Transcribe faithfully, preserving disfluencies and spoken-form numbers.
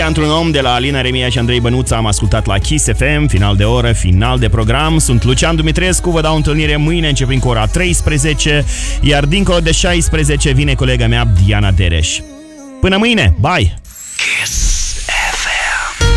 Melodia într-un om de la Alina Remia și Andrei Bănuța am ascultat la Kiss F M, final de oră, final de program. Sunt Lucian Dumitrescu, vă dau întâlnire mâine începând cu ora treisprezece, iar dincolo de șaisprezece vine colega mea Diana Dereș. Până mâine, bye!